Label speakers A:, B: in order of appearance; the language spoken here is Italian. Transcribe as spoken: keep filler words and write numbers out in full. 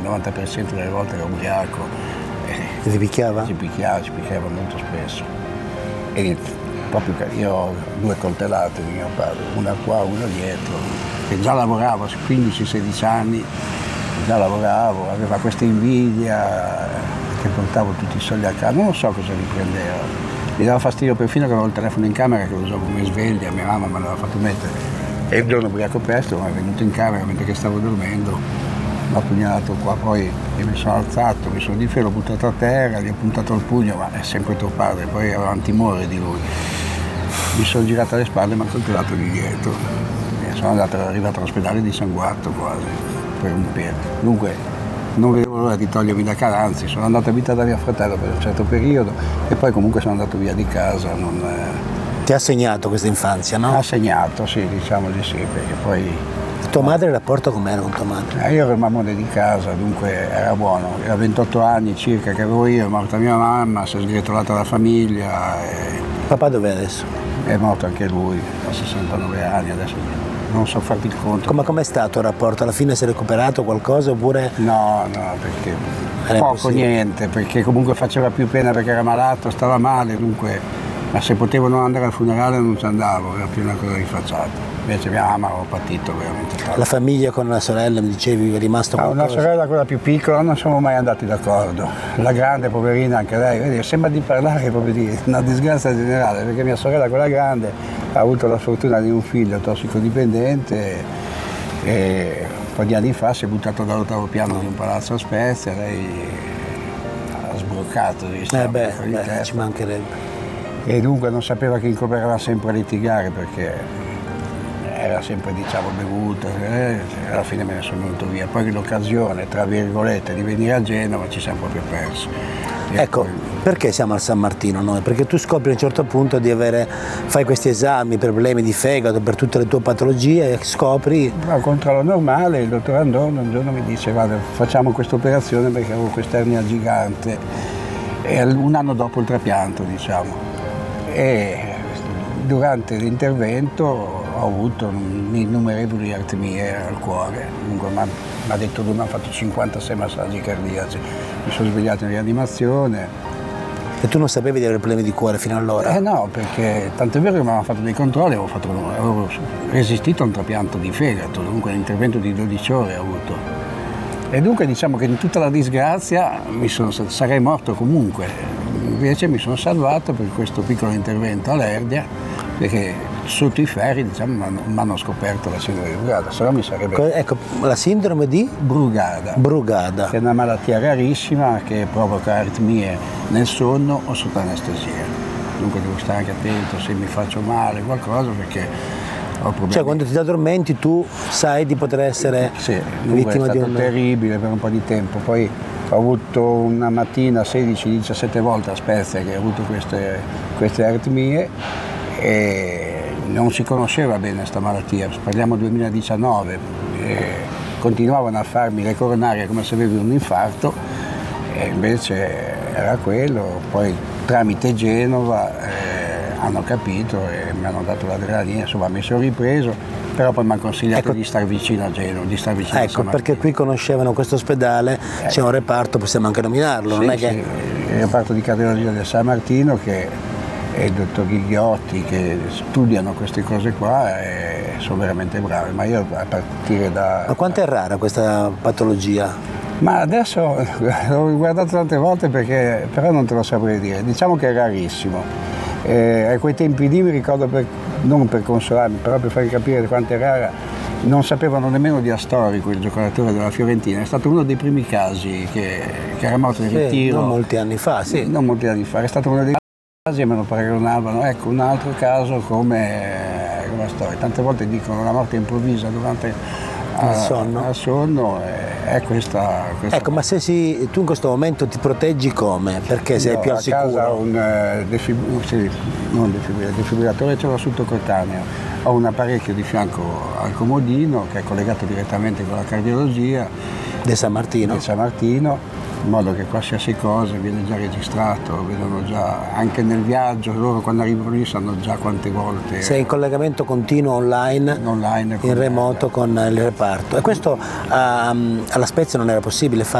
A: novanta per cento delle volte era ubriaco.
B: E si picchiava?
A: Si picchiava, si picchiava molto spesso. E proprio io ho due coltellate di mio padre, una qua, una dietro, che già lavoravo a quindici sedici anni, già lavoravo, aveva questa invidia che portavo tutti i soldi a casa, non so cosa mi prendeva. Mi dava fastidio perfino che avevo il telefono in camera, che lo usavo come sveglia, mia mamma me l'aveva fatto mettere. E il giorno ubriaco presto mi è venuto in camera mentre che stavo dormendo, mi ha pugnalato qua, poi mi sono alzato, mi sono difeso, l'ho buttato a terra, gli ho puntato il pugno, ma è sempre tuo padre, poi avevamo timore di lui. Mi sono girato alle spalle e mi ha coltellato di dietro. E sono andato, arrivato all'ospedale di San Guatto quasi, per un piede. Dunque, non vedevo l'ora di togliermi da casa, anzi sono andato a abitare da mio fratello per un certo periodo e poi comunque sono andato via di casa. Non, eh...
B: Ti ha segnato questa infanzia, no?
A: Ha segnato, sì, diciamo di sì, perché poi...
B: Tua madre, il rapporto com'era con tua madre?
A: Eh, io ero il mammone di casa, dunque era buono. Era ventotto anni circa che avevo io, è morta mia mamma, si è sgretolata la famiglia. E...
B: Papà dov'è adesso?
A: È morto anche lui, a sessantanove anni, adesso non so farti il conto.
B: Come com'è stato il rapporto? Alla fine si è recuperato qualcosa oppure?
A: No, no, perché
B: era
A: poco,
B: impossibile.
A: niente, perché comunque faceva più pena perché era malato, stava male, dunque, ma se potevo non andare al funerale non ci andavo, era più una cosa di facciata. Invece mia mamma ho patito veramente tanto.
B: La famiglia con la sorella, mi dicevi, è rimasto
A: Ah,
B: qualcosa?
A: una sorella, quella più piccola, non siamo mai andati d'accordo. La grande, poverina, anche lei, vedi, sembra di parlare proprio di una disgrazia generale, perché mia sorella, quella grande, ha avuto la fortuna di un figlio tossicodipendente e un po' di anni fa si è buttato dall'ottavo piano di un palazzo a Spezia, lei ha sbroccato, diciamo,
B: Eh beh,
A: fuori di
B: beh
A: testa.
B: ci mancherebbe.
A: E dunque non sapeva che incoperava sempre a litigare perché era sempre, diciamo, bevuta, eh, alla fine me ne sono venuto via. Poi l'occasione, tra virgolette, di venire a Genova ci siamo proprio persi. E
B: Ecco,
A: poi...
B: perché siamo al San Martino noi? Perché tu scopri a un certo punto di avere, fai questi esami per problemi di fegato, per tutte le tue patologie e scopri...
A: A controllo normale, il dottor Andorno un giorno mi dice guarda, facciamo questa operazione perché avevo quest'ernia gigante, e un anno dopo il trapianto, diciamo. E durante l'intervento ho avuto innumerevoli artemie al cuore, comunque mi ha detto lui, mi ha fatto cinquantasei massaggi cardiaci, mi sono svegliato in rianimazione.
B: E tu non sapevi di avere problemi di cuore fino allora?
A: Eh no, perché tanto è vero che mi avevano fatto dei controlli, avevo, fatto, avevo resistito a un trapianto di fegato, dunque un intervento di dodici ore ho avuto. E dunque diciamo che in tutta la disgrazia mi sono, sarei morto comunque, invece mi sono salvato per questo piccolo intervento all'Erdia, perché sotto i ferri, diciamo, mi hanno scoperto la sindrome di Brugada, se no mi sarebbe...
B: Ecco, la sindrome di?
A: Brugada.
B: Brugada.
A: Che è una malattia rarissima che provoca aritmie nel sonno o sotto anestesia. Dunque devo stare anche attento se mi faccio male qualcosa perché ho problemi.
B: Cioè quando ti addormenti tu sai di poter essere
A: sì,
B: vittima
A: è stato
B: di un...
A: terribile per un po' di tempo. Poi ho avuto una mattina sedici diciassette volte a Spezia che ho avuto queste, queste aritmie e non si conosceva bene questa malattia, parliamo duemiladiciannove, e continuavano a farmi le coronarie come se avevi un infarto e invece era quello, poi tramite Genova eh, hanno capito e mi hanno dato l'adrenalina, insomma mi sono ripreso, però poi mi hanno consigliato
B: ecco,
A: di stare vicino a Genova, di stare vicino
B: ecco,
A: a San Martino.
B: perché qui conoscevano questo ospedale, eh, c'è un reparto, possiamo anche nominarlo,
A: sì,
B: non è
A: sì,
B: che...
A: il reparto di cardiologia del San Martino che e il dottor Ghigliotti che studiano queste cose qua e sono veramente bravi, ma io a partire da...
B: Ma quanto è rara questa patologia?
A: Ma adesso l'ho guardato tante volte perché però non te lo saprei dire, diciamo che è rarissimo. E a quei tempi lì mi ricordo, per, non per consolarmi, però per farvi capire quanto è rara, non sapevano nemmeno di Astorico, il giocatore della Fiorentina, è stato uno dei primi casi che, che era morto in
B: Sì,
A: ritiro.
B: non molti anni fa, sì.
A: Non molti anni fa, è stato uno dei e me lo paragonavano, ecco un altro caso come, come storia. Tante volte dicono la morte improvvisa durante
B: il sonno,
A: il sonno è, è questa, questa
B: ecco, ma se si, tu in questo momento ti proteggi come? Perché sei più al
A: a
B: sicuro?
A: casa ho un uh, defib- sì, non defibrillatore, defibrillatore ce l'ho sottocutaneo, ho un apparecchio di fianco al comodino che è collegato direttamente con la cardiologia
B: del San Martino,
A: del San Martino, in modo che qualsiasi cosa viene già registrato, vedono già, anche nel viaggio, loro quando arrivano lì sanno già quante volte.
B: Sei in collegamento continuo online,
A: online
B: in remoto con il reparto. E questo um, alla Spezia non era possibile fare?